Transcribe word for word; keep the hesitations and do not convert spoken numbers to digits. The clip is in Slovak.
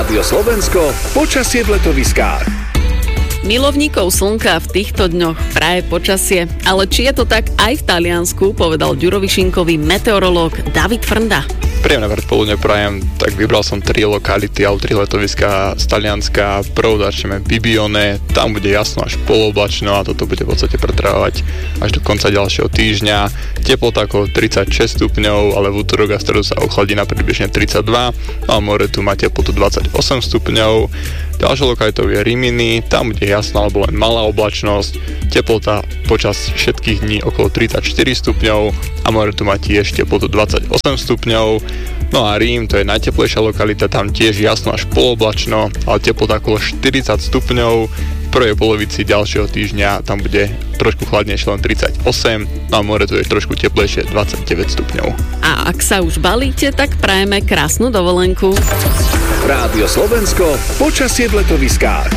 Rádio Slovensko, počasie v letoviskách. Milovníkov slnka v týchto dňoch praje počasie, ale či je to tak aj v Taliansku, povedal ďurovišinkový meteorológ David Frnda. Príjemné predpoludne prajem, tak vybral som tri lokality alebo tri letoviská z Talianska. Prv začneme Bibione, tam bude jasno až poloblačno a toto bude v podstate pretrvávať až do konca ďalšieho týždňa. Teplota okolo tridsaťšesť stupňov, ale v útorok a stredu sa ochladí na približne tridsaťdva, no a more tu má teplotu dvadsaťosem stupňov. Ďalšou lokalitou je Rimini, tam bude jasno alebo len malá oblačnosť, teplota počas všetkých dní okolo tridsaťštyri stupňov a more tu má tiež teplotu dvadsaťosem stupňov. No a Rím, to je najteplejšia lokalita, tam tiež jasno až poloblačno, ale teplota okolo štyridsať stupňov. V prvej polovici ďalšieho týždňa tam bude trošku chladnejšie, len tridsaťosem, no a more tu je trošku teplejšie, dvadsaťdeväť stupňov. A ak sa už balíte, tak prajeme krásnu dovolenku. Rádio Slovensko, počasie v letoviskách.